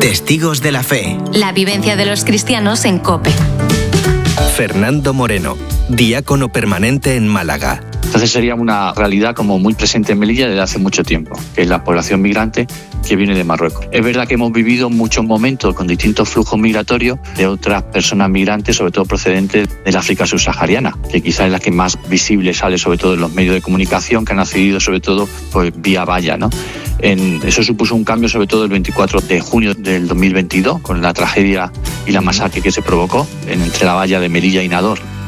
Testigos de la Fe. La vivencia de los cristianos en COPE. Fernando Moreno, diácono permanente en Málaga. Entonces sería una realidad como muy presente en Melilla desde hace mucho tiempo, que es la población migrante que viene de Marruecos. Es verdad que hemos vivido muchos momentos con distintos flujos migratorios de otras personas migrantes, sobre todo procedentes del África subsahariana, que quizás es la que más visible sale sobre todo en los medios de comunicación, que han accedido sobre todo pues, vía valla, ¿no? Eso supuso un cambio sobre todo el 24 de junio del 2022, con la tragedia y la masacre que se provocó entre la valla de Melilla y Nador.